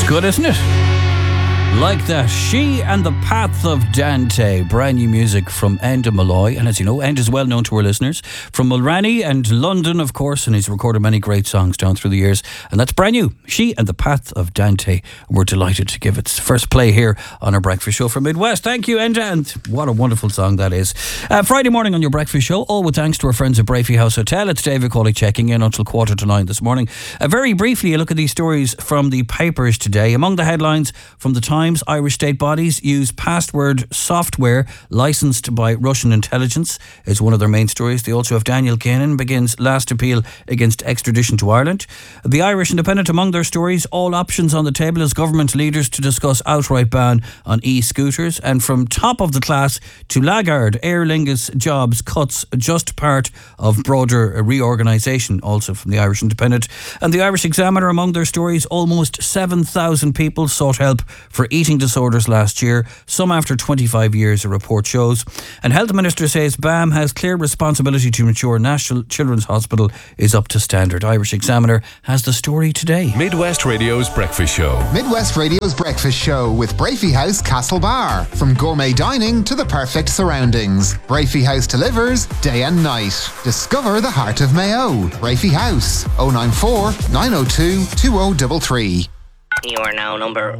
Good, isn't it? Like that, She and the Path of Dante, brand new music from Enda Malloy. And as you know, Enda is well known to our listeners from Mulranny and London, of course, and he's recorded many great songs down through the years. And that's brand new, She and the Path of Dante. And we're delighted to give its first play here on our breakfast show from Midwest. Thank you, Enda, and what a wonderful song that is. Friday morning on your breakfast show, all with thanks to our friends at Brafey House Hotel. It's David Cawley checking in until 8:45 this morning. Very briefly, a look at these stories from the papers today. Among the headlines from the Times, Irish state bodies use password software licensed by Russian intelligence is one of their main stories. They also have Daniel Keenan begins last appeal against extradition to Ireland. The Irish Independent, among their stories, all options on the table as government leaders to discuss outright ban on e-scooters. And from top of the class to laggard, Aer Lingus jobs cuts just part of broader reorganisation, also from the Irish Independent. And the Irish Examiner, among their stories, almost 7,000 people sought help for eating disorders last year, some after 25 years, a report shows. And Health Minister says BAM has clear responsibility to ensure National Children's Hospital is up to standard. Irish Examiner has the story today. Midwest Radio's Breakfast Show. Midwest Radio's Breakfast Show with Brafey House Castlebar. From gourmet dining to the perfect surroundings, Brafey House delivers day and night. Discover the heart of Mayo. Brafey House, 094 902 2033. You are now number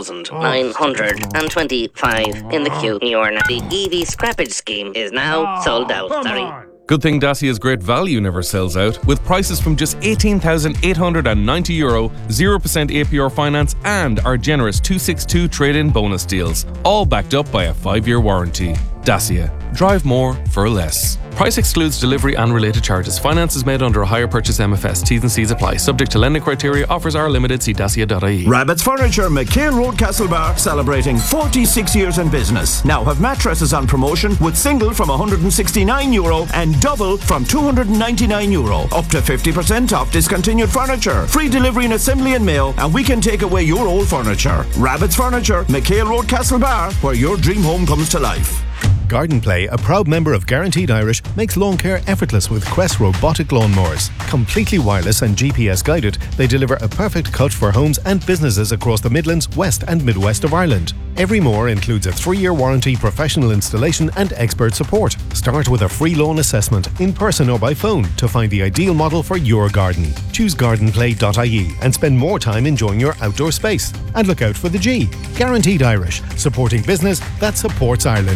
1,925 in the queue. You are now. The EV scrappage scheme is now sold out. Sorry. Good thing Dacia's great value never sells out, with prices from just €18,890, 0% APR finance, and our generous 262 trade-in bonus deals, all backed up by a 5-year warranty. Dacia. Drive more for less. Price excludes delivery and related charges. Finance is made under a hire purchase MFS. T's and C's apply. Subject to lending criteria. Offers are limited. See dacia.ie. Rabbit's Furniture, McHale Road, Castlebar, celebrating 46 years in business. Now have mattresses on promotion with single from €169 and double from €299. Up to 50% off discontinued furniture. Free delivery and assembly and mail, and we can take away your old furniture. Rabbit's Furniture, McHale Road, Castlebar, where your dream home comes to life. Garden Play, a proud member of Guaranteed Irish, makes lawn care effortless with Quest robotic lawnmowers. Completely wireless and GPS guided, they deliver a perfect cut for homes and businesses across the Midlands, West and Midwest of Ireland. Every mower includes a 3-year warranty, professional installation and expert support. Start with a free lawn assessment, in person or by phone, to find the ideal model for your garden. Choose gardenplay.ie and spend more time enjoying your outdoor space. And look out for the G. Guaranteed Irish, supporting business that supports Ireland.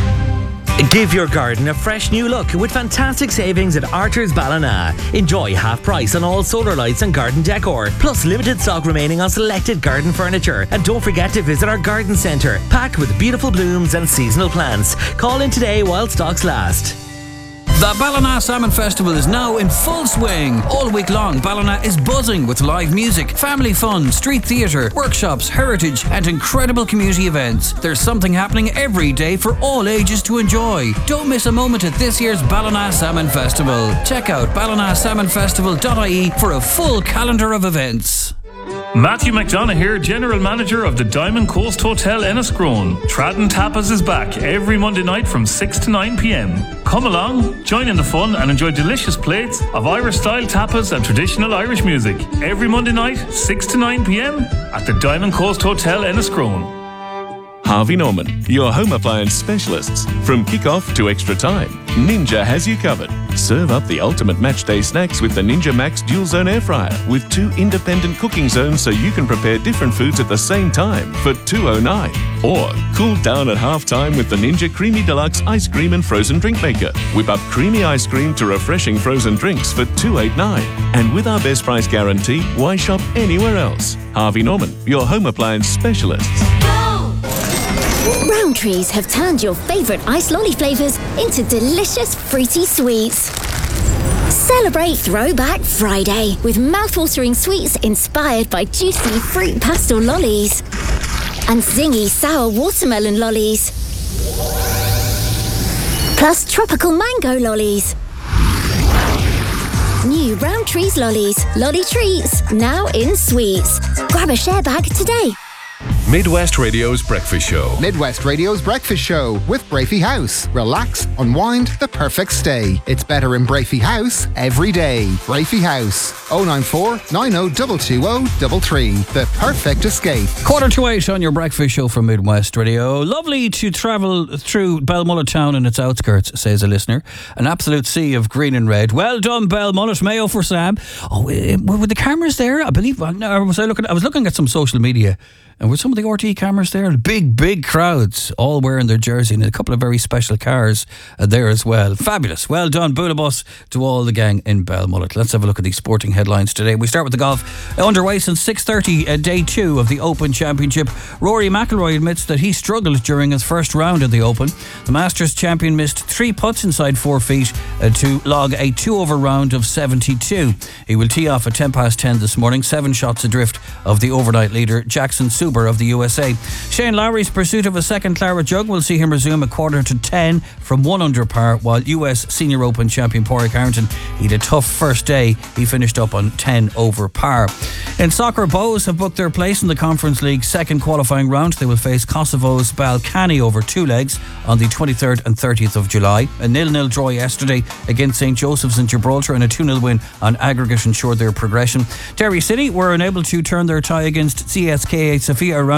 Give your garden a fresh new look with fantastic savings at Archer's Ballina. Enjoy half price on all solar lights and garden decor, plus limited stock remaining on selected garden furniture. And don't forget to visit our garden centre, packed with beautiful blooms and seasonal plants. Call in today while stocks last. The Ballina Salmon Festival is now in full swing. All week long, Ballina is buzzing with live music, family fun, street theatre, workshops, heritage and incredible community events. There's something happening every day for all ages to enjoy. Don't miss a moment at this year's Ballina Salmon Festival. Check out ballinasalmonfestival.ie for a full calendar of events. Matthew McDonough here, General Manager of the Diamond Coast Hotel Enniscrone. Tradden Tapas is back every Monday night from 6 to 9 p.m. Come along, join in the fun and enjoy delicious plates of Irish-style tapas and traditional Irish music. Every Monday night, 6 to 9 p.m. at the Diamond Coast Hotel Enniscrone. Harvey Norman, your home appliance specialists. From kick-off to extra time, Ninja has you covered. Serve up the ultimate matchday snacks with the Ninja Max Dual Zone Air Fryer with 2 independent cooking zones so you can prepare different foods at the same time for $2.09. Or cool down at half-time with the Ninja Creamy Deluxe Ice Cream and Frozen Drink Maker. Whip up creamy ice cream to refreshing frozen drinks for $2.89. And with our best price guarantee, why shop anywhere else? Harvey Norman, your home appliance specialists. Rowntree's have turned your favourite iced lolly flavours into delicious fruity sweets. Celebrate Throwback Friday with mouthwatering sweets inspired by juicy fruit pastel lollies and zingy sour watermelon lollies, plus tropical mango lollies. New Rowntree's lollies, lolly treats, now in sweets. Grab a share bag today. Midwest Radio's Breakfast Show. Midwest Radio's Breakfast Show with Brafey House. Relax, unwind, the perfect stay. It's better in Brafey House every day. Brafey House, 094 90 The perfect escape. 7:45 on your Breakfast Show from Midwest Radio. Lovely to travel through Belmullet town and its outskirts, says a listener. An absolute sea of green and red. Well done, Belmullet. Mayo for Sam. Oh, were the cameras there? I believe. I was looking at some social media. And were some of the RTE cameras there? Big crowds, all wearing their jersey, and a couple of very special cars there as well. Fabulous. Well done, Boolabus, to all the gang in Belmullet. Let's have a look at these sporting headlines today. We start with the golf. Underway since 6:30, day 2 of the Open Championship. Rory McIlroy admits that he struggled during his first round of the Open. The Masters champion missed 3 putts inside 4 feet to log a 2-over round of 72. He will tee off at 10:10 this morning, 7 shots adrift of the overnight leader, Jackson Suber of the USA. Shane Lowry's pursuit of a second Claret Jug will see him resume at 9:45 from 1 under par, while US Senior Open champion Padraig Harrington, he had a tough first day. He finished up on 10 over par. In soccer, Bohs have booked their place in the Conference League's second qualifying round. They will face Kosovo's Balkany over 2 legs on the 23rd and 30th of July. A 0-0 draw yesterday against St. Joseph's in Gibraltar and a 2-0 win on aggregate ensured their progression. Derry City were unable to turn their tie against CSKA Sofia around